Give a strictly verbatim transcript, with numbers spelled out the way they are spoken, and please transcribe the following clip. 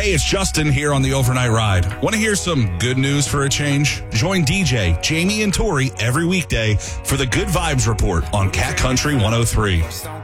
Hey, it's Justin here on the Overnight Ride. Want to hear some good news for a change? Join D J, Jamie, and Tori every weekday for the Good Vibes Report on Cat Country one oh three.